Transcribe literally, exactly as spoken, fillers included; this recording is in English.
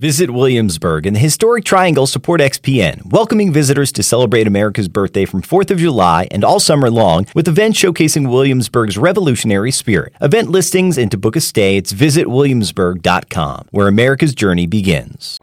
Visit Williamsburg and the historic Triangle support X P N, welcoming visitors to celebrate America's birthday from fourth of July and all summer long with events showcasing Williamsburg's revolutionary spirit. Event listings and to book a stay, it's visit williamsburg dot com, where America's journey begins.